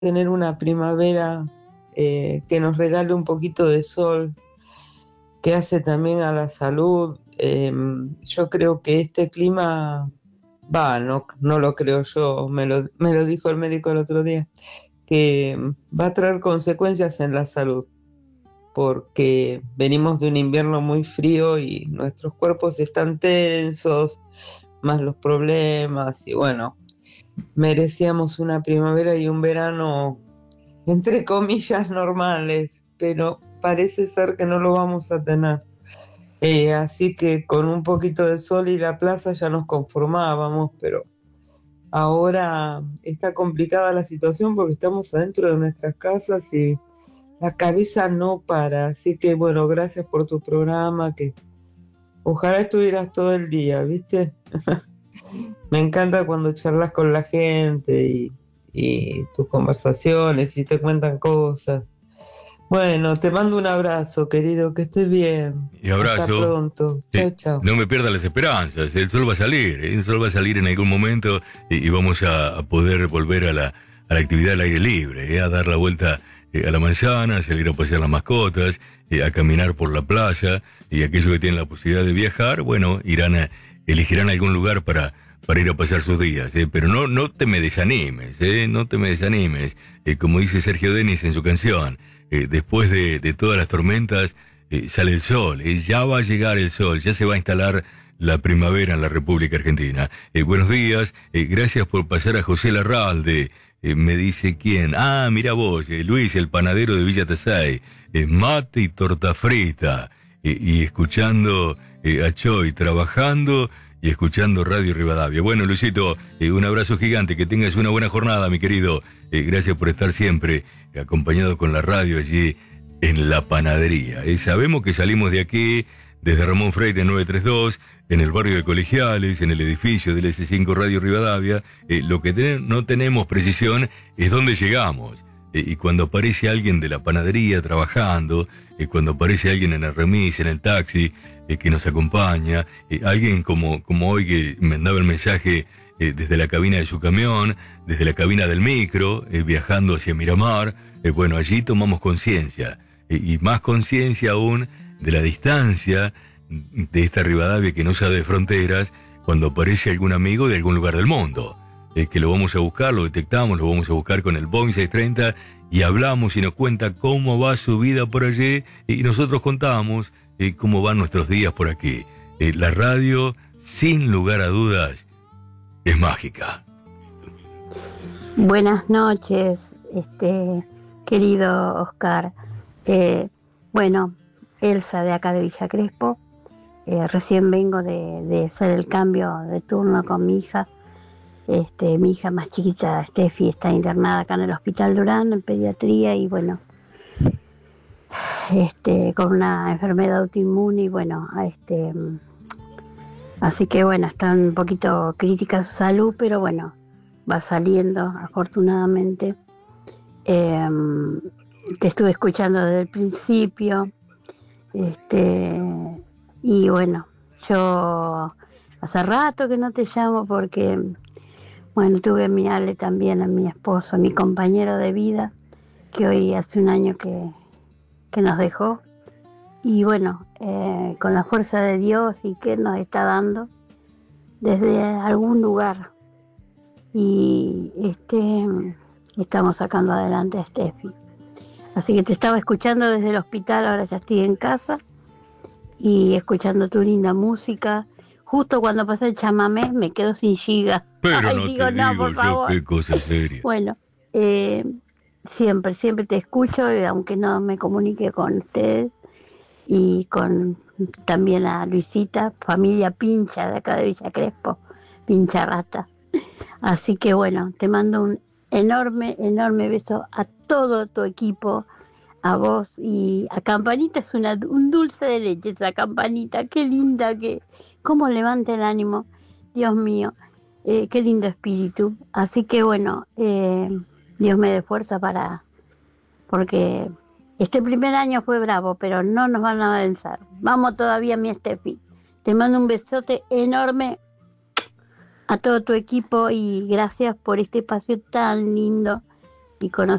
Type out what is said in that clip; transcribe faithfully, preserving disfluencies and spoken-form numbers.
tener una primavera eh, que nos regale un poquito de sol, que hace también a la salud. Eh, yo creo que este clima, va, no, no lo creo yo, me lo, me lo dijo el médico el otro día, que va a traer consecuencias en la salud, porque venimos de un invierno muy frío y nuestros cuerpos están tensos, más los problemas, y bueno, merecíamos una primavera y un verano entre comillas normales, pero parece ser que no lo vamos a tener. Eh, así que con un poquito de sol y la plaza ya nos conformábamos, pero ahora está complicada la situación porque estamos adentro de nuestras casas y la cabeza no para. Así que bueno, gracias por tu programa, que ojalá estuvieras todo el día, ¿viste? Me encanta cuando charlas con la gente y, y tus conversaciones y te cuentan cosas. Bueno, te mando un abrazo, querido, que estés bien. Y Hasta abrazo. pronto. Eh, Chao, chao. no me pierda las esperanzas, el sol va a salir, ¿eh? El sol va a salir en algún momento y, y vamos a, a poder volver a la, a la actividad al aire libre, ¿eh? A dar la vuelta eh, a la manzana, a salir a pasear las mascotas, eh, a caminar por la playa, y aquellos que tienen la posibilidad de viajar, bueno, irán a, elegirán algún lugar para, para ir a pasar sus días, ¿eh? Pero no, no te me desanimes, ¿eh? No te me desanimes, eh, como dice Sergio Denis en su canción, eh, después de, de todas las tormentas, Eh, sale el sol, eh, ya va a llegar el sol, ya se va a instalar la primavera en la República Argentina. Eh, buenos días, eh, gracias por pasar a José Larralde. Eh, me dice quién. Ah, mira vos, eh, Luis, el panadero de Villa Tesay. Eh, mate y torta frita. Eh, y escuchando eh, a Choy trabajando y escuchando Radio Rivadavia. Bueno, Luisito, eh, un abrazo gigante, que tengas una buena jornada, mi querido. Eh, gracias por estar siempre eh, acompañado con la radio allí en la panadería. Eh, sabemos que salimos de aquí desde Ramón Freire nueve treinta y dos, en el barrio de Colegiales, en el edificio del S cinco Radio Rivadavia. Eh, lo que ten- no tenemos precisión es dónde llegamos. Eh, y cuando aparece alguien de la panadería trabajando, eh, cuando aparece alguien en el remis, en el taxi, eh, que nos acompaña, eh, alguien como, como hoy que me mandaba el mensaje eh, desde la cabina de su camión, desde la cabina del micro, eh, viajando hacia Miramar, eh, bueno, allí tomamos conciencia. Y más conciencia aún de la distancia de esta Rivadavia que no sabe de fronteras, cuando aparece algún amigo de algún lugar del mundo. Eh, que lo vamos a buscar, lo detectamos, lo vamos a buscar con el Boeing seiscientos treinta y hablamos y nos cuenta cómo va su vida por allí, y nosotros contamos eh, cómo van nuestros días por aquí. Eh, la radio, sin lugar a dudas, es mágica. Buenas noches, este querido Oscar. Eh, bueno, Elsa de acá de Villa Crespo. Eh, recién vengo de, de hacer el cambio de turno con mi hija. Este, mi hija más chiquita, Steffi, está internada acá en el Hospital Durán, en pediatría, y bueno, este, con una enfermedad autoinmune, y bueno, este, así que bueno, está un poquito crítica su salud, pero bueno, va saliendo afortunadamente. Eh, te estuve escuchando desde el principio, este, y bueno, yo hace rato que no te llamo porque, bueno, tuve a mi Ale también, a mi esposo, a mi compañero de vida, que hoy hace un año que, que nos dejó, y bueno, eh, con la fuerza de Dios y que Él nos está dando desde algún lugar, y este, estamos sacando adelante a Steffi. Así que te estaba escuchando desde el hospital, ahora ya estoy en casa y escuchando tu linda música. Justo cuando pasa el chamamé me quedo sin giga. Pero Ay, no digo, te no, digo por yo favor. qué cosa seria. Bueno, eh, siempre, siempre te escucho, y aunque no me comunique con ustedes, y con también a Luisita, familia Pincha de acá de Villa Crespo, Pincha Rata. Así que bueno, te mando un enorme, enorme beso a todo tu equipo, a vos y a Campanita. Es una, un dulce de leche esa Campanita, qué linda, que cómo levanta el ánimo, Dios mío, eh, qué lindo espíritu. Así que bueno, eh, Dios me dé fuerza para, porque este primer año fue bravo, pero no nos van a vencer. Vamos todavía, mi Estefi. Te mando un besote enorme a todo tu equipo y gracias por este espacio tan lindo y conocer